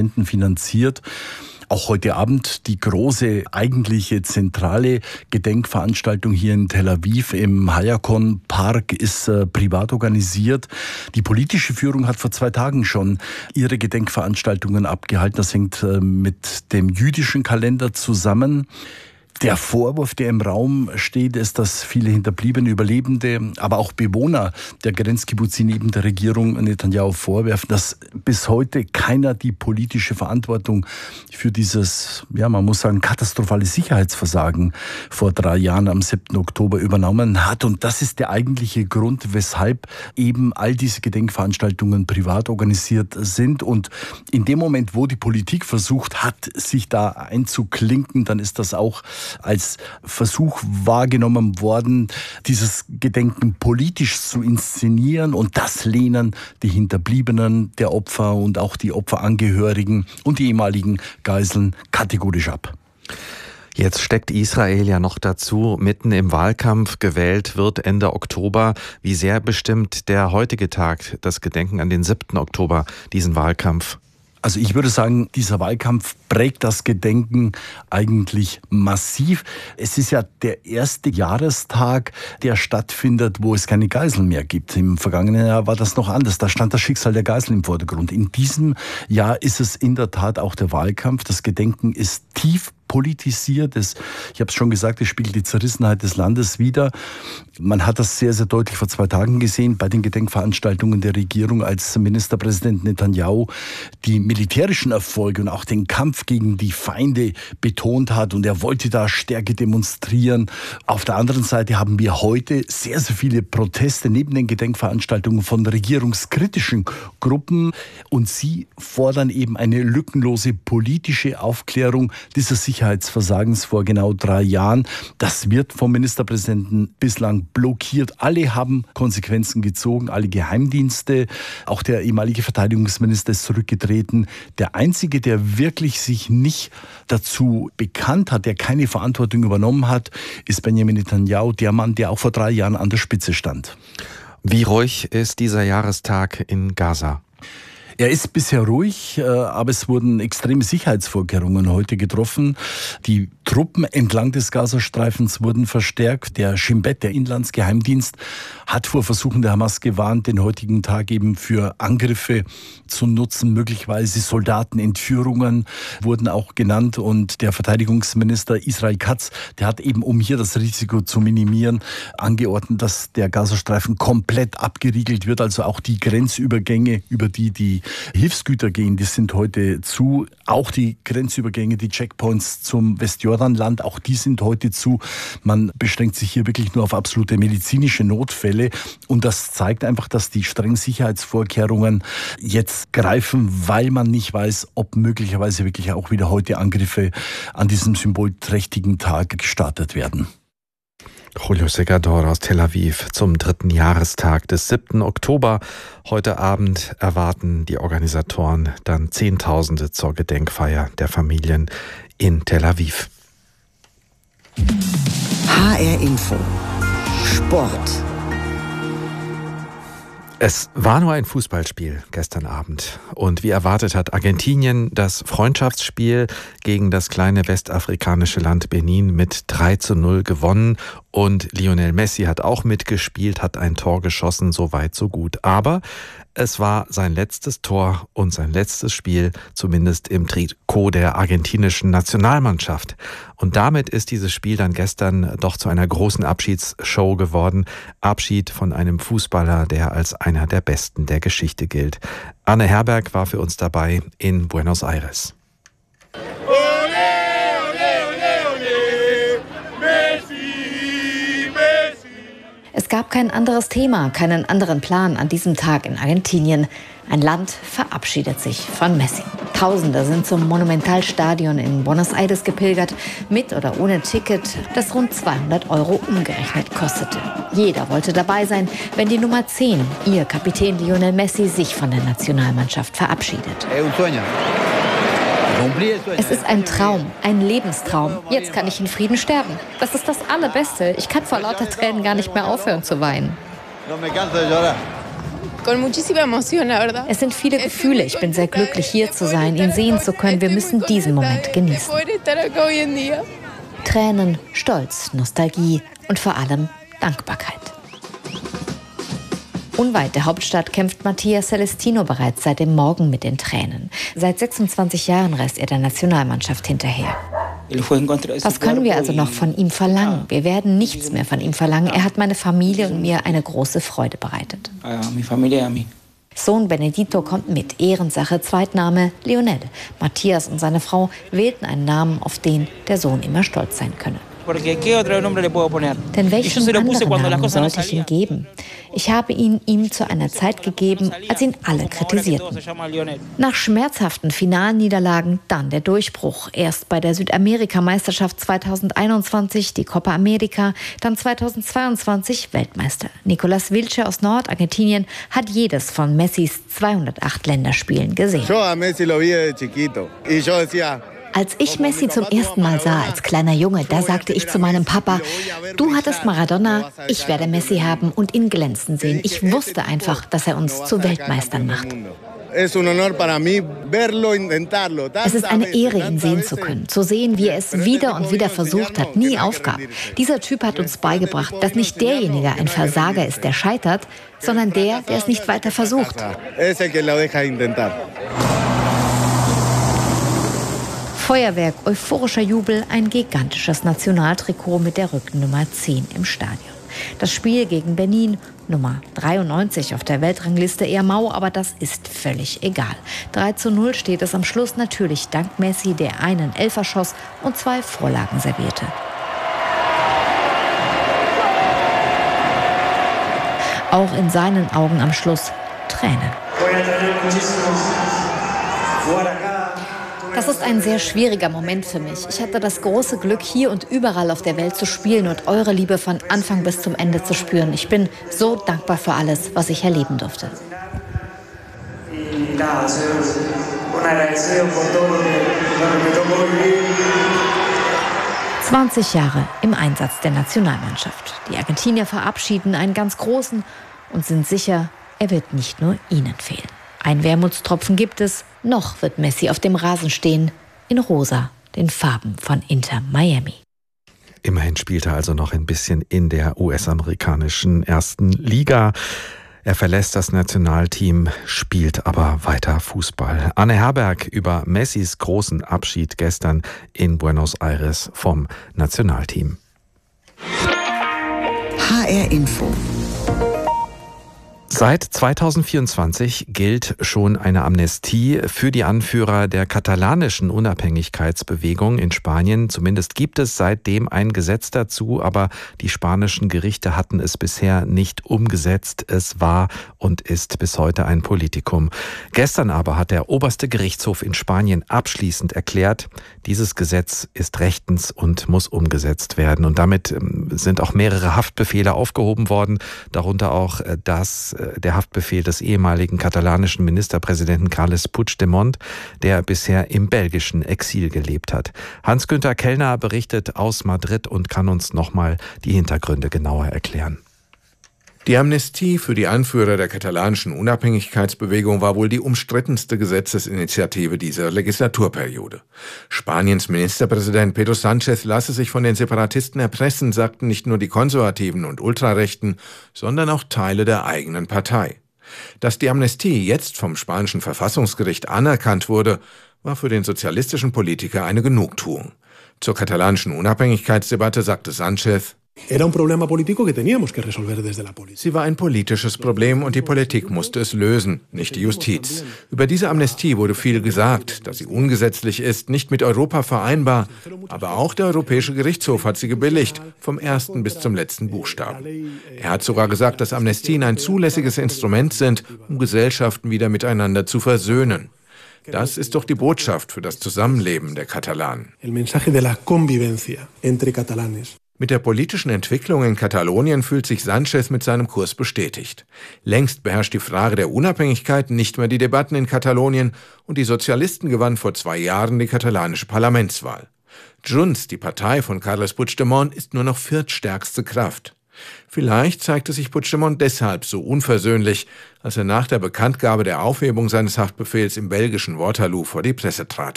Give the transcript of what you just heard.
Spenden finanziert. Auch heute Abend die große, eigentliche zentrale Gedenkveranstaltung hier in Tel Aviv im Hayakon Park ist privat organisiert. Die politische Führung hat vor 2 Tagen schon ihre Gedenkveranstaltungen abgehalten. Das hängt mit dem jüdischen Kalender zusammen. Der Vorwurf, der im Raum steht, ist, dass viele Hinterbliebene, Überlebende, aber auch Bewohner der Grenzkibbutz neben der Regierung Netanyahu vorwerfen, dass bis heute keiner die politische Verantwortung für dieses, ja, man muss sagen, katastrophale Sicherheitsversagen vor 3 Jahren am 7. Oktober übernommen hat. Und das ist der eigentliche Grund, weshalb eben all diese Gedenkveranstaltungen privat organisiert sind. Und in dem Moment, wo die Politik versucht hat, sich da einzuklinken, dann ist das auch als Versuch wahrgenommen worden, dieses Gedenken politisch zu inszenieren. Und das lehnen die Hinterbliebenen der Opfer und auch die Opferangehörigen und die ehemaligen Geiseln kategorisch ab. Jetzt steckt Israel ja noch dazu mitten im Wahlkampf. Gewählt wird Ende Oktober. Wie sehr bestimmt der heutige Tag, das Gedenken an den 7. Oktober, diesen Wahlkampf? Also ich würde sagen, dieser Wahlkampf prägt das Gedenken eigentlich massiv. Es ist ja der erste Jahrestag, der stattfindet, wo es keine Geiseln mehr gibt. Im vergangenen Jahr war das noch anders. Da stand das Schicksal der Geiseln im Vordergrund. In diesem Jahr ist es in der Tat auch der Wahlkampf. Das Gedenken ist tief politisiert. Ich habe es schon gesagt, es spiegelt die Zerrissenheit des Landes wider. Man hat das sehr, sehr deutlich vor 2 Tagen gesehen bei den Gedenkveranstaltungen der Regierung, als Ministerpräsident Netanyahu die militärischen Erfolge und auch den Kampf gegen die Feinde betont hat und er wollte da Stärke demonstrieren. Auf der anderen Seite haben wir heute sehr, sehr viele Proteste neben den Gedenkveranstaltungen von regierungskritischen Gruppen und sie fordern eben eine lückenlose politische Aufklärung dieser Sicherheitsversagens vor genau 3 Jahren. Das wird vom Ministerpräsidenten bislang blockiert. Alle haben Konsequenzen gezogen, alle Geheimdienste. Auch der ehemalige Verteidigungsminister ist zurückgetreten. Der Einzige, der wirklich sich nicht dazu bekannt hat, der keine Verantwortung übernommen hat, ist Benjamin Netanyahu, der Mann, der auch vor 3 Jahren an der Spitze stand. Wie ruhig ist dieser Jahrestag in Gaza? Er ist bisher ruhig, aber es wurden extreme Sicherheitsvorkehrungen heute getroffen. Die Truppen entlang des Gazastreifens wurden verstärkt. Der Shin Bet, der Inlandsgeheimdienst, hat vor Versuchen der Hamas gewarnt, den heutigen Tag eben für Angriffe zu nutzen. Möglicherweise Soldatenentführungen wurden auch genannt. Und der Verteidigungsminister Israel Katz, der hat eben, um hier das Risiko zu minimieren, angeordnet, dass der Gazastreifen komplett abgeriegelt wird. Also auch die Grenzübergänge, über die Hilfsgüter gehen, die sind heute zu. Auch die Grenzübergänge, die Checkpoints zum Westjordanland, auch die sind heute zu. Man beschränkt sich hier wirklich nur auf absolute medizinische Notfälle. Und das zeigt einfach, dass die strengen Sicherheitsvorkehrungen jetzt greifen, weil man nicht weiß, ob möglicherweise wirklich auch wieder heute Angriffe an diesem symbolträchtigen Tag gestartet werden. Julio Segador aus Tel Aviv zum 3. Jahrestag des 7. Oktober. Heute Abend erwarten die Organisatoren dann Zehntausende zur Gedenkfeier der Familien in Tel Aviv. HR Info Sport. Es war nur ein Fußballspiel gestern Abend und wie erwartet hat Argentinien das Freundschaftsspiel gegen das kleine westafrikanische Land Benin mit 3:0 gewonnen und Lionel Messi hat auch mitgespielt, hat ein Tor geschossen, so weit, so gut. Aber es war sein letztes Tor und sein letztes Spiel, zumindest im Trikot der argentinischen Nationalmannschaft. Und damit ist dieses Spiel dann gestern doch zu einer großen Abschiedsshow geworden. Abschied von einem Fußballer, der als einer der Besten der Geschichte gilt. Anne Herberg war für uns dabei in Buenos Aires. Es gab kein anderes Thema, keinen anderen Plan an diesem Tag in Argentinien. Ein Land verabschiedet sich von Messi. Tausende sind zum Monumentalstadion in Buenos Aires gepilgert, mit oder ohne Ticket, das rund 200 € umgerechnet kostete. Jeder wollte dabei sein, wenn die Nummer 10, ihr Kapitän Lionel Messi, sich von der Nationalmannschaft verabschiedet. Es ist ein Traum, ein Lebenstraum. Jetzt kann ich in Frieden sterben. Das ist das Allerbeste. Ich kann vor lauter Tränen gar nicht mehr aufhören zu weinen. Es sind viele Gefühle. Ich bin sehr glücklich, hier zu sein, ihn sehen zu können. Wir müssen diesen Moment genießen. Tränen, Stolz, Nostalgie und vor allem Dankbarkeit. Unweit der Hauptstadt kämpft Mattia Celestino bereits seit dem Morgen mit den Tränen. Seit 26 Jahren reist er der Nationalmannschaft hinterher. Was können wir also noch von ihm verlangen? Wir werden nichts mehr von ihm verlangen. Er hat meine Familie und mir eine große Freude bereitet. Sohn Benedito kommt mit, Ehrensache, Zweitname Lionel. Matthias und seine Frau wählten einen Namen, auf den der Sohn immer stolz sein könne. Denn welchen anderen Namen sollte ich ihm geben? Ich habe ihn ihm zu einer Zeit gegeben, als ihn alle kritisierten. Nach schmerzhaften Finalniederlagen dann der Durchbruch. Erst bei der Südamerika-Meisterschaft 2021, die Copa America, dann 2022 Weltmeister. Nicolas Wilche aus Nordargentinien hat jedes von Messis 208 Länderspielen gesehen. Als ich Messi zum ersten Mal sah, als kleiner Junge, da sagte ich zu meinem Papa, du hattest Maradona, ich werde Messi haben und ihn glänzen sehen. Ich wusste einfach, dass er uns zu Weltmeistern macht. Es ist eine Ehre, ihn sehen zu können, zu sehen, wie er es wieder und wieder versucht hat, nie aufgab. Dieser Typ hat uns beigebracht, dass nicht derjenige ein Versager ist, der scheitert, sondern der es nicht weiter versucht. Feuerwerk, euphorischer Jubel, ein gigantisches Nationaltrikot mit der Rückennummer 10 im Stadion. Das Spiel gegen Benin, Nummer 93 auf der Weltrangliste, eher mau, aber das ist völlig egal. 3:0 steht es am Schluss, natürlich dank Messi, der einen Elfer schoss und 2 Vorlagen servierte. Auch in seinen Augen am Schluss Tränen. Das ist ein sehr schwieriger Moment für mich. Ich hatte das große Glück, hier und überall auf der Welt zu spielen und eure Liebe von Anfang bis zum Ende zu spüren. Ich bin so dankbar für alles, was ich erleben durfte. 20 Jahre im Einsatz der Nationalmannschaft. Die Argentinier verabschieden einen ganz großen und sind sicher, er wird nicht nur ihnen fehlen. Ein Wermutstropfen gibt es. Noch wird Messi auf dem Rasen stehen, in rosa, den Farben von Inter Miami. Immerhin spielt er also noch ein bisschen in der US-amerikanischen ersten Liga. Er verlässt das Nationalteam, spielt aber weiter Fußball. Anne Herberg über Messis großen Abschied gestern in Buenos Aires vom Nationalteam. HR Info. Seit 2024 gilt schon eine Amnestie für die Anführer der katalanischen Unabhängigkeitsbewegung in Spanien. Zumindest gibt es seitdem ein Gesetz dazu, aber die spanischen Gerichte hatten es bisher nicht umgesetzt. Es war und ist bis heute ein Politikum. Gestern aber hat der oberste Gerichtshof in Spanien abschließend erklärt, dieses Gesetz ist rechtens und muss umgesetzt werden. Und damit sind auch mehrere Haftbefehle aufgehoben worden, darunter auch der Haftbefehl des ehemaligen katalanischen Ministerpräsidenten Carles Puigdemont, der bisher im belgischen Exil gelebt hat. Hans-Günther Kellner berichtet aus Madrid und kann uns nochmal die Hintergründe genauer erklären. Die Amnestie für die Anführer der katalanischen Unabhängigkeitsbewegung war wohl die umstrittenste Gesetzesinitiative dieser Legislaturperiode. Spaniens Ministerpräsident Pedro Sánchez lasse sich von den Separatisten erpressen, sagten nicht nur die Konservativen und Ultrarechten, sondern auch Teile der eigenen Partei. Dass die Amnestie jetzt vom spanischen Verfassungsgericht anerkannt wurde, war für den sozialistischen Politiker eine Genugtuung. Zur katalanischen Unabhängigkeitsdebatte sagte Sánchez: Sie war ein politisches Problem und die Politik musste es lösen, nicht die Justiz. Über diese Amnestie wurde viel gesagt, dass sie ungesetzlich ist, nicht mit Europa vereinbar, aber auch der Europäische Gerichtshof hat sie gebilligt, vom ersten bis zum letzten Buchstaben. Er hat sogar gesagt, dass Amnestien ein zulässiges Instrument sind, um Gesellschaften wieder miteinander zu versöhnen. Das ist doch die Botschaft für das Zusammenleben der Katalanen. Mit der politischen Entwicklung in Katalonien fühlt sich Sánchez mit seinem Kurs bestätigt. Längst beherrscht die Frage der Unabhängigkeit nicht mehr die Debatten in Katalonien und die Sozialisten gewannen vor 2 Jahren die katalanische Parlamentswahl. Junts, die Partei von Carles Puigdemont, ist nur noch viertstärkste Kraft. Vielleicht zeigte sich Puigdemont deshalb so unversöhnlich, als er nach der Bekanntgabe der Aufhebung seines Haftbefehls im belgischen Waterloo vor die Presse trat.